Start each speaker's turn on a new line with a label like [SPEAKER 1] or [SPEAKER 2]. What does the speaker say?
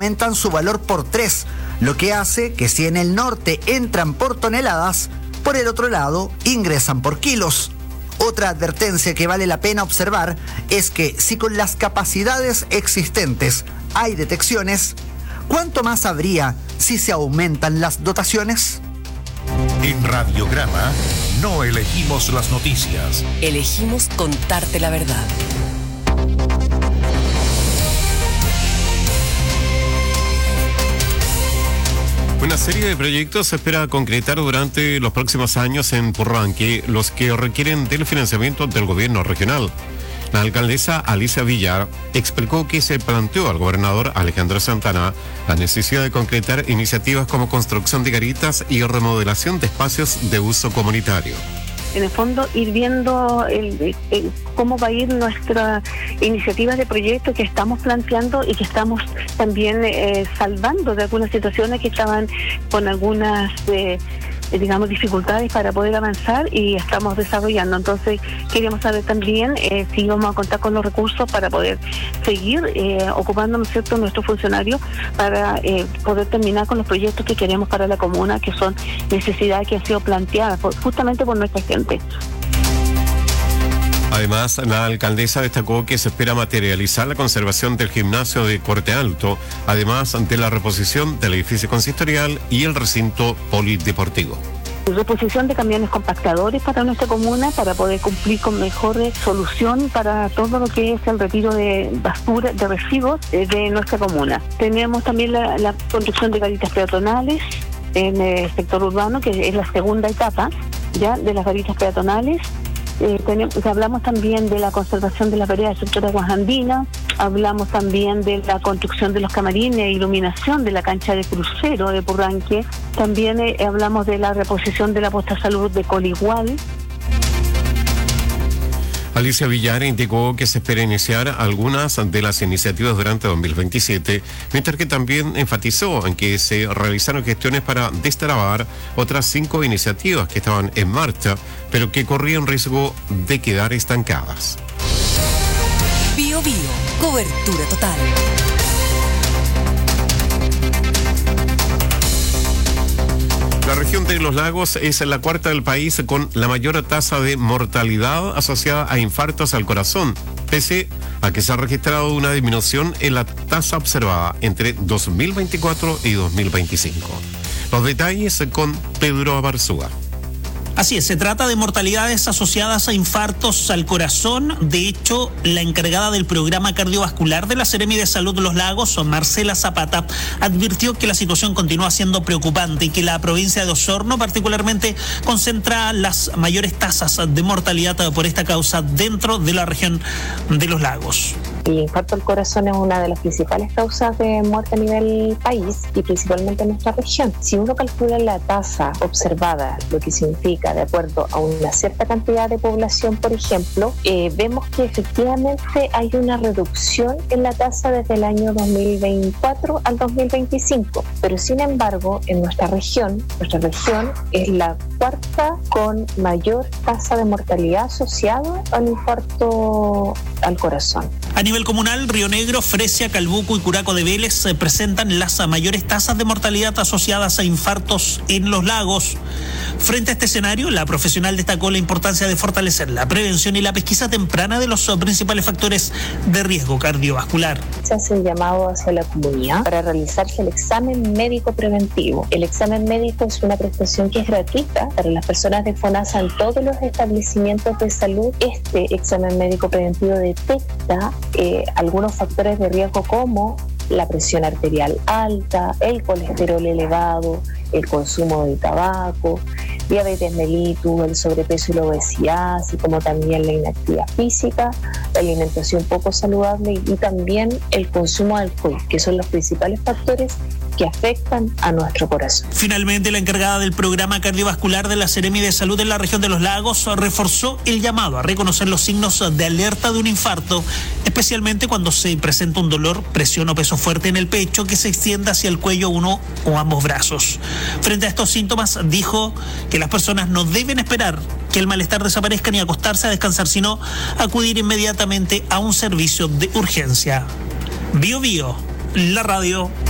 [SPEAKER 1] aumentan su valor por 3, lo que hace que si en el norte entran por toneladas, por el otro lado ingresan por kilos. Otra advertencia que vale la pena observar es que si con las capacidades existentes hay detecciones, ¿cuánto más habría si se aumentan las dotaciones?
[SPEAKER 2] En Radiograma no elegimos las noticias.
[SPEAKER 3] Elegimos contarte la verdad.
[SPEAKER 4] Una serie de proyectos se espera concretar durante los próximos años en Purranque, los que requieren del financiamiento del gobierno regional. La alcaldesa Alicia Villar explicó que se planteó al gobernador Alejandro Santana la necesidad de concretar iniciativas como construcción de garitas y remodelación de espacios de uso comunitario.
[SPEAKER 5] En el fondo, ir viendo cómo va a ir nuestra iniciativa de proyecto que estamos planteando y que estamos también salvando de algunas situaciones que estaban con algunas dificultades para poder avanzar y estamos desarrollando. Entonces queríamos saber también si vamos a contar con los recursos para poder seguir ocupando, ¿no es cierto?, nuestros funcionarios para poder terminar con los proyectos que queremos para la comuna, que son necesidades que han sido planteadas justamente por nuestra gente.
[SPEAKER 4] Además, la alcaldesa destacó que se espera materializar la conservación del gimnasio de Corte Alto, además de la reposición del edificio consistorial y el recinto polideportivo.
[SPEAKER 5] Reposición de camiones compactadores para nuestra comuna para poder cumplir con mejor solución para todo lo que es el retiro de basura, de residuos de nuestra comuna. Tenemos también la construcción de garitas peatonales en el sector urbano, que es la segunda etapa ya de las garitas peatonales. Hablamos también de la conservación de las veredas del sector Aguas Andinas, hablamos también de la construcción de los camarines e iluminación de la cancha de crucero de Purranque, también hablamos de la reposición de la posta de salud de Coligual.
[SPEAKER 4] Alicia Villar indicó que se espera iniciar algunas de las iniciativas durante 2027, mientras que también enfatizó en que se realizaron gestiones para destrabar otras 5 iniciativas que estaban en marcha, pero que corrían riesgo de quedar estancadas.
[SPEAKER 3] Bio Bio, cobertura total.
[SPEAKER 4] La región de los lagos es la cuarta del país con la mayor tasa de mortalidad asociada a infartos al corazón, pese a que se ha registrado una disminución en la tasa observada entre 2024 y 2025. Los detalles con Pedro Abarzúa.
[SPEAKER 6] Así es, se trata de mortalidades asociadas a infartos al corazón. De hecho, la encargada del programa cardiovascular de la Seremi de Salud de los Lagos, Marcela Zapata, advirtió que la situación continúa siendo preocupante y que la provincia de Osorno particularmente concentra las mayores tasas de mortalidad por esta causa dentro de la región de los lagos.
[SPEAKER 7] El infarto al corazón es una de las principales causas de muerte a nivel país y principalmente en nuestra región. Si uno calcula la tasa observada, lo que significa de acuerdo a una cierta cantidad de población, por ejemplo, vemos que efectivamente hay una reducción en la tasa desde el año 2024 al 2025. Pero sin embargo, en nuestra región es la cuarta con mayor tasa de mortalidad asociada al infarto al corazón.
[SPEAKER 6] A nivel comunal, Río Negro, Fresia, Calbuco y Curaco de Vélez presentan las mayores tasas de mortalidad asociadas a infartos en los lagos. Frente a este escenario, la profesional destacó la importancia de fortalecer la prevención y la pesquisa temprana de los principales factores de riesgo cardiovascular.
[SPEAKER 7] Se hace un llamado hacia la comunidad para realizarse el examen médico preventivo. El examen médico es una prestación que es gratuita para las personas de FONASA en todos los establecimientos de salud. Este examen médico preventivo detecta algunos factores de riesgo como la presión arterial alta, el colesterol elevado, el consumo de tabaco, diabetes mellitus, el sobrepeso y la obesidad, así como también la inactividad física, la alimentación poco saludable y también el consumo de alcohol, que son los principales factores que afectan a nuestro corazón.
[SPEAKER 6] Finalmente, la encargada del programa cardiovascular de la Seremi de Salud en la región de los Lagos reforzó el llamado a reconocer los signos de alerta de un infarto, especialmente cuando se presenta un dolor, presión o peso fuerte en el pecho que se extienda hacia el cuello, uno o ambos brazos. Frente a estos síntomas, dijo que las personas no deben esperar que el malestar desaparezca ni acostarse a descansar, sino acudir inmediatamente a un servicio de urgencia. Bio Bio, la radio.